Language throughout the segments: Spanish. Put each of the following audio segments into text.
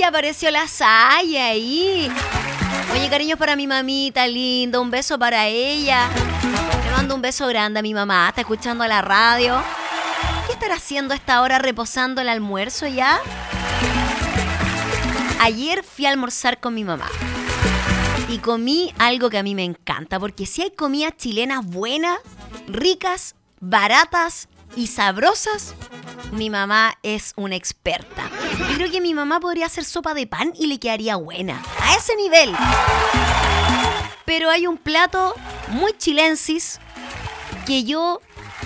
apareció la Saya ahí. Oye, cariños para mi mamita lindo, un beso para ella. Le mando un beso grande a mi mamá, está escuchando la radio. ¿Qué estará haciendo a esta hora, reposando el almuerzo ya? Ayer fui a almorzar con mi mamá y comí algo que a mí me encanta, porque si hay comidas chilenas buenas, ricas, baratas y sabrosas, mi mamá es una experta. Yo creo que mi mamá podría hacer sopa de pan y le quedaría buena, a ese nivel. Pero hay un plato muy chilensis que yo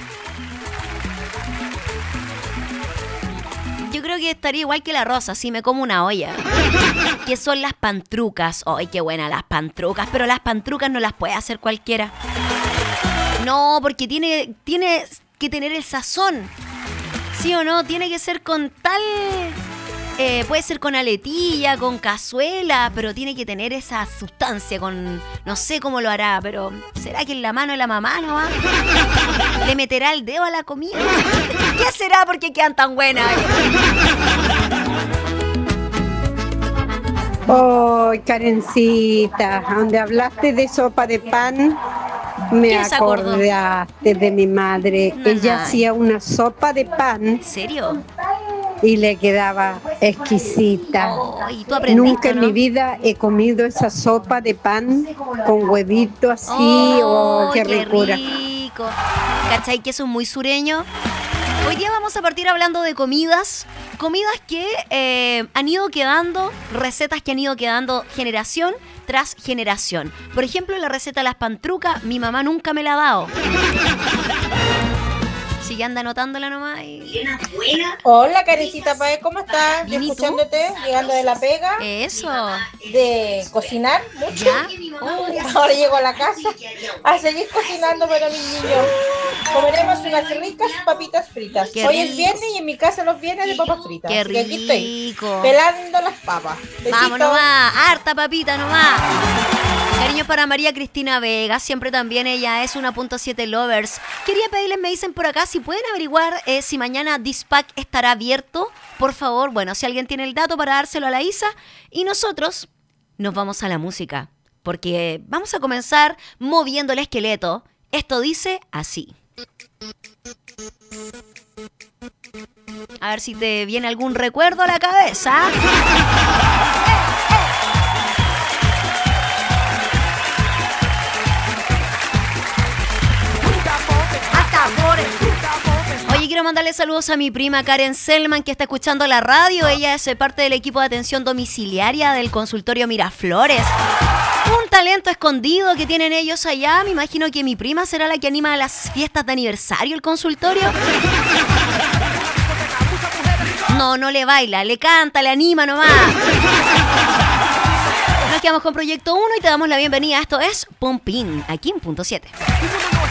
creo que estaría igual que la Rosa si me como una olla. Que son las pantrucas. ¡Ay, qué buenas las pantrucas! Pero las pantrucas no las puede hacer cualquiera. No, porque tiene que tener el sazón. ¿Sí o no? Tiene que ser con tal... puede ser con aletilla, con cazuela, pero tiene que tener esa sustancia con... No sé cómo lo hará, pero... ¿Será que en la mano de la mamá no va? ¿Le meterá el dedo a la comida? ¿Qué será? ¿Por qué quedan tan buenas? Oh, Karencita, donde hablaste de sopa de pan, me acordaste de mi madre. Nanay. Ella hacía una sopa de pan. ¿En serio? Y le quedaba exquisita. Oh, ¿y tú aprendiste, Nunca en no? mi vida he comido esa sopa de pan con huevito así. Oh, qué ricura. Rico. ¿Cachai que eso es muy sureño? Hoy día vamos a partir hablando de comidas. Comidas que han ido quedando, recetas que han ido quedando generación tras generación. Por ejemplo, la receta de las pantrucas, mi mamá nunca me la ha dado. Si ya anda anotándola nomás y... Hola, Karencita Paez, ¿cómo estás? Bien, ¿y tú? Escuchándote, llegando de la pega, Eso. de cocinar mucho. ¿Ya? Ahora llego a la casa a seguir cocinando para mis niños. Comeremos unas ricas papitas fritas. Qué Hoy rico. es viernes y en mi casa los viernes de papas fritas. Qué Así que aquí estoy, rico. pelando las papas. Vamos Besitos. nomás, harta papita nomás. Cariños para María Cristina Vega, siempre también ella es 1.7 Lovers. Quería pedirles, me dicen por acá, si pueden averiguar si mañana Dispac estará abierto. Por favor, bueno, si alguien tiene el dato para dárselo a la Isa. Y nosotros nos vamos a la música, porque vamos a comenzar moviendo el esqueleto. Esto dice así. A ver si te viene algún recuerdo a la cabeza. Oye, quiero mandarle saludos a mi prima Karen Selman, que está escuchando la radio. Ella es parte del equipo de atención domiciliaria del consultorio Miraflores. Un talento escondido que tienen ellos allá. Me imagino que mi prima será la que anima las fiestas de aniversario el consultorio. No le baila, le canta, le anima nomás. Nos quedamos con Proyecto 1 y te damos la bienvenida. Esto es Pompín, aquí en Punto 7.